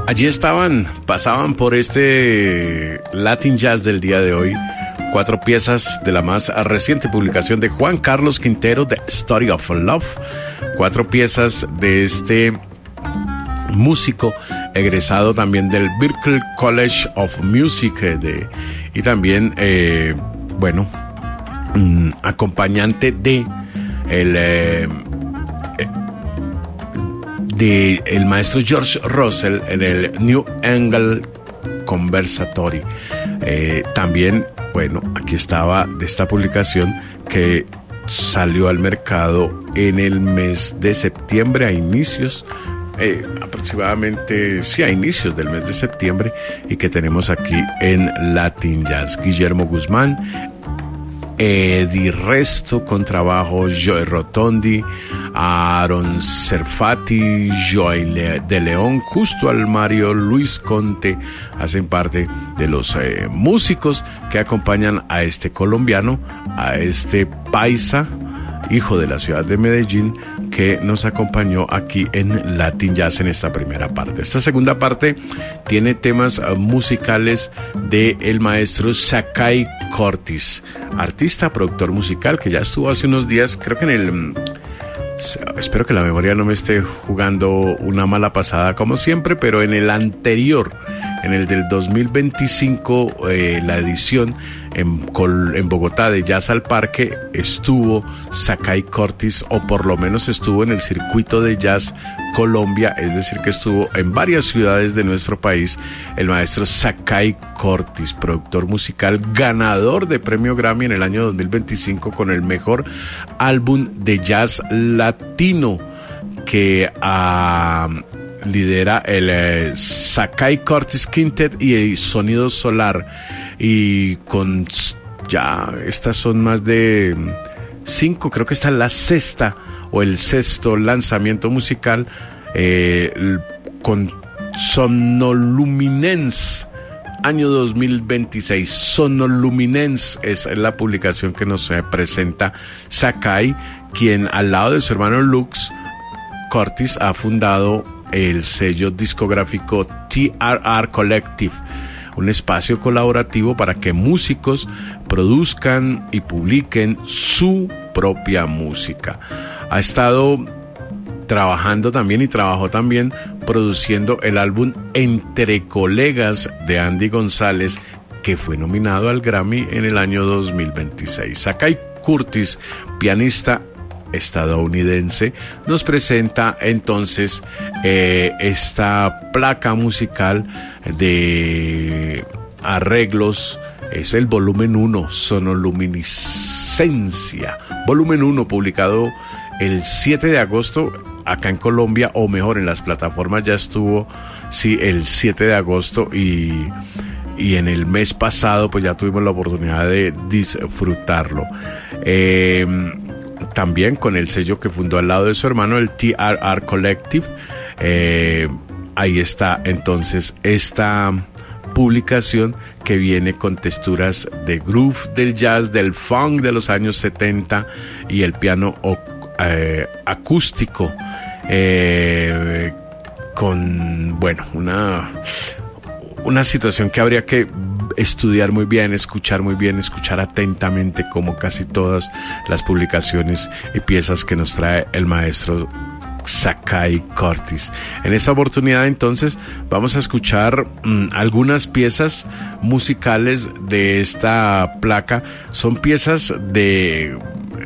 Allí pasaban por este Latin Jazz del día de hoy 4 piezas de la más reciente publicación de Juan Carlos Quintero, The Story of Love. 4 piezas de este músico egresado también del Berklee College of Music y también, acompañante de el maestro George Russell en el New Angle Conservatory. También, aquí estaba de esta publicación que salió al mercado en el mes de septiembre, a inicios del mes de septiembre, y que tenemos aquí en Latin Jazz. Guillermo Guzmán, Eddie Resto con trabajo, Joey Rotondi, Aaron Serfati, Joey de León, Justo Almario, Luis Conte, hacen parte de los músicos que acompañan a este colombiano, a este paisa, hijo de la ciudad de Medellín, que nos acompañó aquí en Latin Jazz en esta primera parte. Esta segunda parte tiene temas musicales del maestro Sakai Curtis, artista, productor musical, que ya estuvo hace unos días, creo que espero que la memoria no me esté jugando una mala pasada como siempre, pero en el anterior, en el del 2025, la edición en Bogotá de Jazz al Parque, estuvo Sakai Curtis, o por lo menos estuvo en el circuito de Jazz Colombia, es decir, que estuvo en varias ciudades de nuestro país, el maestro Sakai Curtis, productor musical, ganador de premio Grammy en el año 2025 con el mejor álbum de jazz latino, que lidera el Sakai Curtis Quintet y el Sonido Solar, y con ya estas son más de 5, creo que esta es la sexta o el sexto lanzamiento musical, con Sonoluminence año 2026. Sonoluminence es la publicación que nos presenta Sakai, quien al lado de su hermano Lux Curtis ha fundado el sello discográfico TRR Collective, un espacio colaborativo para que músicos produzcan y publiquen su propia música. Ha estado trabajando también y trabajó también produciendo el álbum Entre Colegas de Andy González, que fue nominado al Grammy en el año 2026. Sakai Curtis, pianista estadounidense, nos presenta entonces esta placa musical de arreglos. Es el volumen 1, Sonoluminiscencia, volumen 1, publicado el 7 de agosto acá en Colombia, o mejor, en las plataformas ya estuvo, sí, el 7 de agosto, y en el mes pasado pues ya tuvimos la oportunidad de disfrutarlo. También con el sello que fundó al lado de su hermano, el TRR Collective. Ahí está entonces esta publicación que viene con texturas de groove del jazz, del funk de los años 70 y el piano acústico, con, una situación que habría que estudiar muy bien, escuchar atentamente, como casi todas las publicaciones y piezas que nos trae el maestro Sakai Curtis. En esta oportunidad entonces vamos a escuchar algunas piezas musicales de esta placa. Son piezas de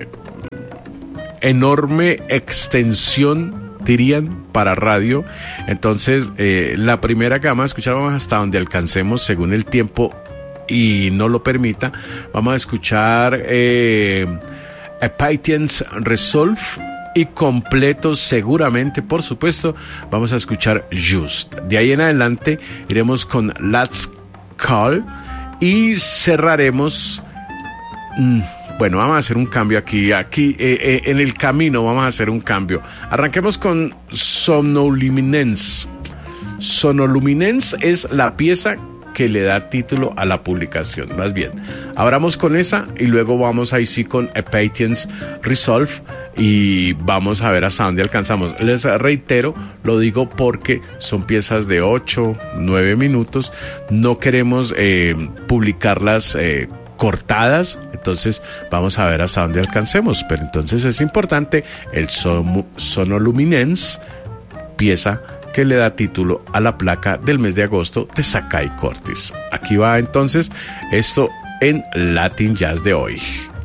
enorme extensión, dirían, para radio. Entonces la primera que vamos a escuchar, vamos hasta donde alcancemos según el tiempo y no lo permita. Vamos a escuchar A Patience Resolve, y completo seguramente, por supuesto, vamos a escuchar Just. De ahí en adelante iremos con Let's Call y cerraremos. Vamos a hacer un cambio aquí en el camino vamos a hacer un cambio. Arranquemos con Sonoluminence. Sonoluminence es la pieza que le da título a la publicación. Más bien, abramos con esa y luego vamos ahí sí con A Patience Resolve, y vamos a ver hasta dónde alcanzamos. Les reitero, lo digo porque son piezas de 8, 9 minutos. No queremos publicarlas cortadas, entonces vamos a ver hasta dónde alcancemos. Pero entonces es importante el Sonoluminance, pieza que le da título a la placa del mes de agosto de Sakai Curtis. Aquí va entonces esto en Latin Jazz de hoy.